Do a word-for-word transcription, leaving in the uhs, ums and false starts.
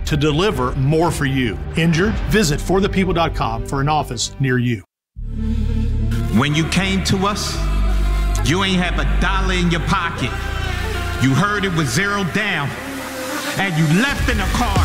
to deliver more for you. Injured? Visit for the people dot com for an office near you. When you came to us, you ain't have a dollar in your pocket. You heard it was zero down, and you left in a car